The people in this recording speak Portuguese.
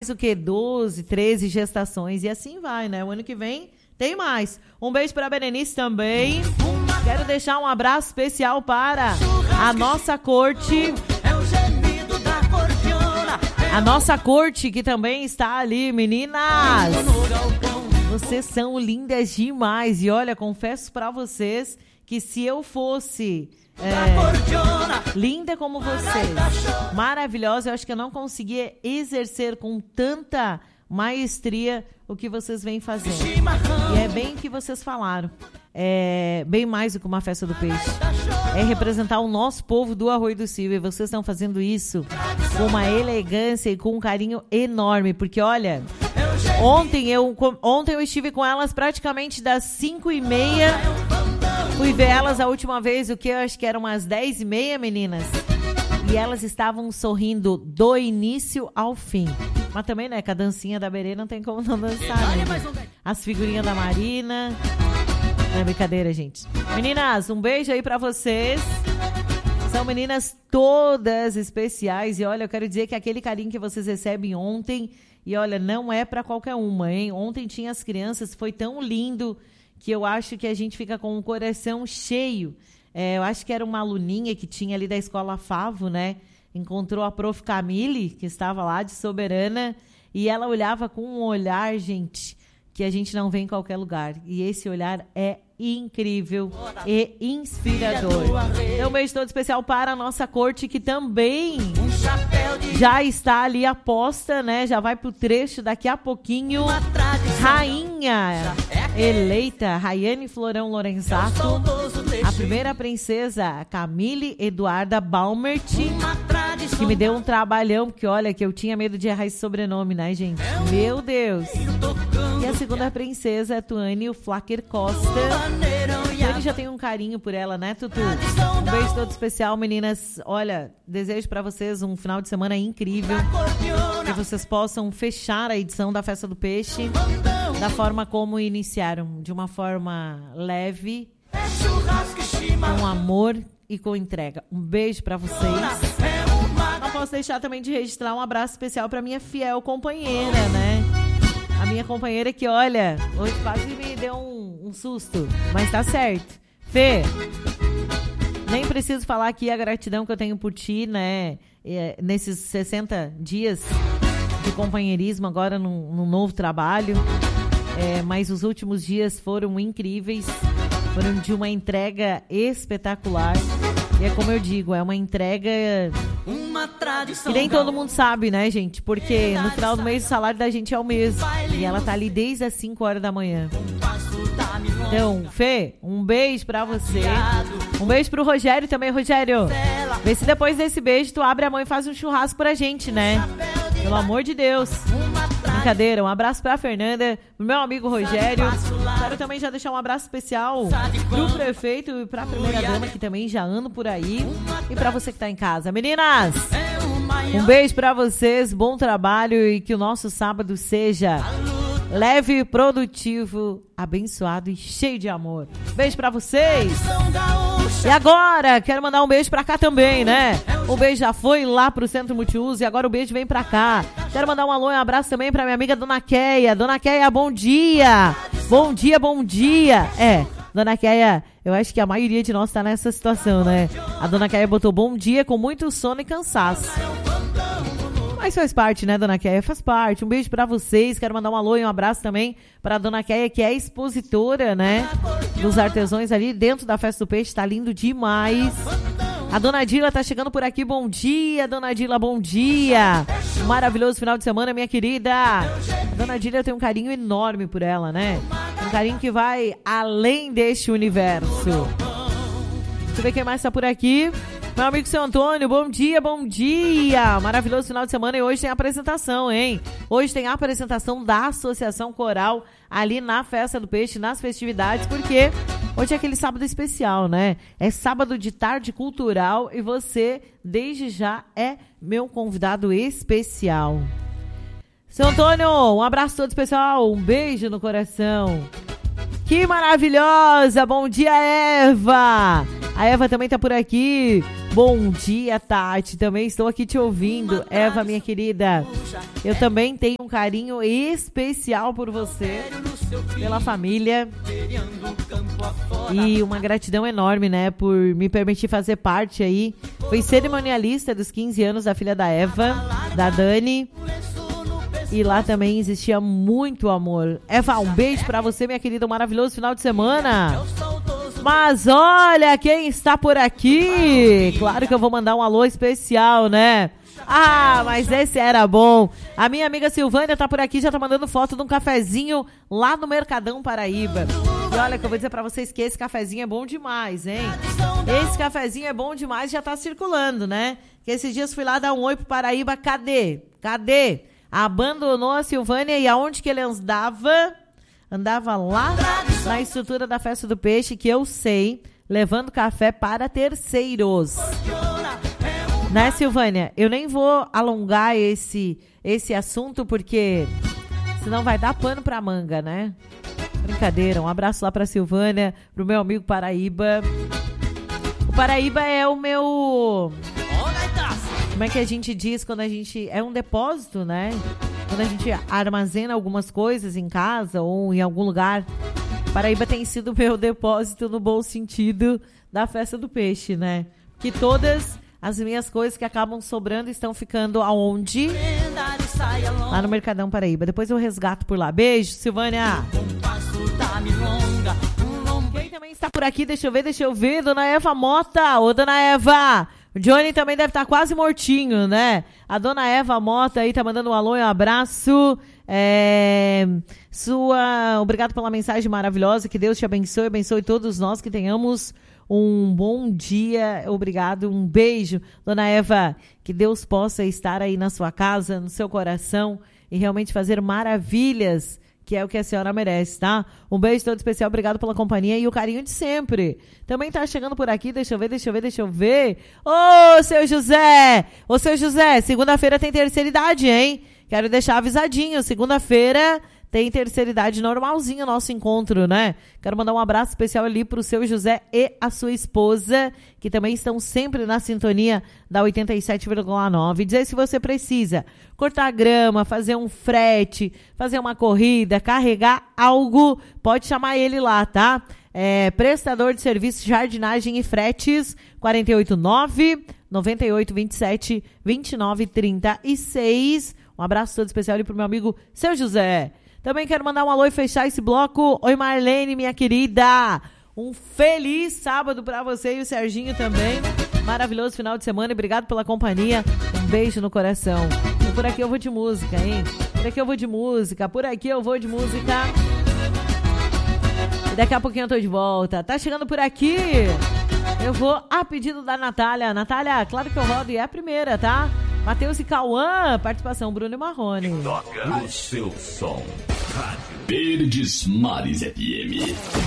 o quê? 12, 13 gestações e assim vai, né? O ano que vem tem mais. Um beijo para a Berenice também. Quero deixar um abraço especial para a nossa corte. A nossa corte que também está ali, meninas. Vocês são lindas demais. E olha, confesso para vocês que se eu fosse linda como vocês, maravilhosa, eu acho que eu não conseguia exercer com tanta maestria o que vocês vêm fazendo. E é bem o que vocês falaram. É bem mais do que uma festa do peixe. É representar o nosso povo do Arroio do Silva. E vocês estão fazendo isso com uma elegância e com um carinho enorme. Porque, olha, ontem eu estive com elas praticamente das 5h30. Fui ver elas a última vez, o que eu acho que eram umas 10h30, meninas. E elas estavam sorrindo do início ao fim. Mas também, né, com a dancinha da Berê não tem como não dançar, né? As figurinhas da Marina. Não é brincadeira, gente. Meninas, um beijo aí pra vocês. São meninas todas especiais. E olha, eu quero dizer que aquele carinho que vocês recebem ontem, e olha, não é pra qualquer uma, hein? Ontem tinha as crianças, foi tão lindo que eu acho que a gente fica com o coração cheio. Eu acho que era uma aluninha que tinha ali da Escola Favo, né? Encontrou a Prof. Camille, que estava lá de Soberana, e ela olhava com um olhar, gente, que a gente não vê em qualquer lugar. E esse olhar é incrível e inspirador. Então, um beijo todo especial para a nossa corte, que também já está ali a posta, né? Já vai pro trecho daqui a pouquinho. Rainha eleita, Rayane Florão Lorenzato, a primeira princesa Camille Eduarda Baumert, que me deu um trabalhão, porque olha, que eu tinha medo de errar esse sobrenome, né, gente? Meu Deus! E a segunda princesa é Tuane Flacker Costa. Tuane já tem um carinho por ela, né, Tutu? Um beijo todo especial, meninas. Olha, desejo pra vocês um final de semana incrível, que vocês possam fechar a edição da Festa do Peixe da forma como iniciaram, de uma forma leve, com amor e com entrega. Um beijo pra vocês. Não posso deixar também de registrar um abraço especial pra minha fiel companheira, né? A minha companheira que, olha, hoje quase me deu um susto, mas tá certo. Fê, nem preciso falar aqui a gratidão que eu tenho por ti, né? Nesses 60 dias de companheirismo, agora num novo trabalho. Mas os últimos dias foram incríveis, foram de uma entrega espetacular. E é como eu digo, é uma entrega que nem todo mundo sabe, né, gente? Porque no final do mês o salário da gente é o mesmo. E ela tá ali desde as 5 horas da manhã. Então, Fê, um beijo pra você. Um beijo pro Rogério também, Rogério. Vê se depois desse beijo tu abre a mão e faz um churrasco pra gente, né? Pelo amor de Deus. Brincadeira, um abraço pra Fernanda, pro meu amigo Rogério. Quero também já deixar um abraço especial pro prefeito e pra primeira dama, que também já ando por aí. E pra você que tá em casa. Meninas, um beijo pra vocês, bom trabalho e que o nosso sábado seja leve, produtivo, abençoado e cheio de amor. Beijo pra vocês. E agora, quero mandar um beijo pra cá também, né? O beijo já foi lá pro Centro Multiuso e agora o beijo vem pra cá. Quero mandar um alô e um abraço também pra minha amiga Dona Queia. Dona Queia, bom dia! Bom dia, bom dia! Dona Queia, eu acho que a maioria de nós tá nessa situação, né? A Dona Queia botou bom dia com muito sono e cansaço. Mas faz parte, né, Dona Queia? Faz parte. Um beijo pra vocês. Quero mandar um alô e um abraço também pra Dona Queia, que é expositora, né, dos artesãos ali dentro da Festa do Peixe. Tá lindo demais. A Dona Dila tá chegando por aqui. Bom dia, Dona Dila, bom dia. Um maravilhoso final de semana, minha querida. A Dona Dila, eu tenho um carinho enorme por ela, né? Um carinho que vai além deste universo. Deixa eu ver quem mais tá por aqui. Meu amigo Seu Antônio, bom dia, bom dia. Maravilhoso final de semana e hoje tem apresentação, hein? Hoje tem a apresentação da Associação Coral ali na Festa do Peixe, nas festividades, porque hoje é aquele sábado especial, né? É sábado de tarde cultural e você, desde já, é meu convidado especial. Seu Antônio, um abraço todo especial, um beijo no coração. Que maravilhosa! Bom dia, Eva! A Eva também tá por aqui. Bom dia, Tati. Também estou aqui te ouvindo. Eva, minha querida, eu também tenho um carinho especial por você, pela família. E uma gratidão enorme, né, por me permitir fazer parte aí. Fui cerimonialista dos 15 anos da filha da Eva, da Dani. E lá também existia muito amor. Eva, um beijo pra você, minha querida. Um maravilhoso final de semana. Mas olha quem está por aqui. Claro que eu vou mandar um alô especial, né? Ah, mas esse era bom. A minha amiga Silvânia tá por aqui, já tá mandando foto de um cafezinho lá no Mercadão Paraíba. E olha que eu vou dizer pra vocês que esse cafezinho é bom demais, hein? Esse cafezinho é bom demais, já tá circulando, né? Que esses dias fui lá dar um oi pro Paraíba, cadê? Abandonou a Silvânia e aonde que ele andava? Andava lá na estrutura da Festa do Peixe, que eu sei, levando café para terceiros. Né, Silvânia? Eu nem vou alongar esse assunto, porque senão vai dar pano pra manga, né? Brincadeira, um abraço lá pra Silvânia, pro meu amigo Paraíba. O Paraíba é o meu... Como é que a gente diz quando a gente... É um depósito, né? Quando a gente armazena algumas coisas em casa ou em algum lugar. Paraíba tem sido meu depósito no bom sentido da Festa do Peixe, né? Que todas as minhas coisas que acabam sobrando estão ficando aonde? Lá no Mercadão Paraíba. Depois eu resgato por lá. Beijo, Silvânia. Quem também está por aqui? Deixa eu ver. Dona Eva Mota. Ô, Dona Eva. O Johnny também deve estar quase mortinho, né? A Dona Eva Mota aí tá mandando um alô e um abraço. Obrigado pela mensagem maravilhosa. Que Deus te abençoe todos nós, que tenhamos um bom dia. Obrigado, um beijo. Dona Eva, que Deus possa estar aí na sua casa, no seu coração e realmente fazer maravilhas, que é o que a senhora merece, tá? Um beijo todo especial, obrigado pela companhia e o carinho de sempre. Também tá chegando por aqui, deixa eu ver. Ô, seu José, segunda-feira tem terceira idade, hein? Quero deixar avisadinho, segunda-feira tem terceira idade, normalzinho o nosso encontro, né? Quero mandar um abraço especial ali pro seu José e a sua esposa, que também estão sempre na sintonia da 87,9. Dizer se você precisa cortar grama, fazer um frete, fazer uma corrida, carregar algo, pode chamar ele lá, tá? Prestador de serviços, jardinagem e fretes, 489-9827-2936. Um abraço todo especial ali pro meu amigo seu José. Também quero mandar um alô e fechar esse bloco. Oi, Marlene, minha querida. Um feliz sábado pra você e o Serginho também. Maravilhoso final de semana e obrigado pela companhia. Um beijo no coração. E por aqui eu vou de música, hein? Por aqui eu vou de música. E daqui a pouquinho eu tô de volta. Tá chegando por aqui. Eu vou a pedido da Natália. Natália, claro que eu rodo e é a primeira, tá? Matheus e Cauã, participação Bruno e Marrone. Toca o seu som. Rádio Verdes Mares FM.